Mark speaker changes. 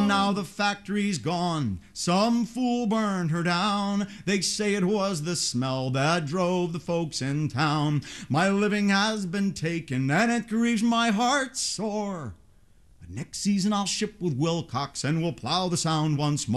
Speaker 1: And now the factory's gone, some fool burned her down. They say it was the smell that drove the folks in town. My living has been taken and it grieves my heart sore. But next season I'll ship with Wilcox and we'll plow the Sound once more.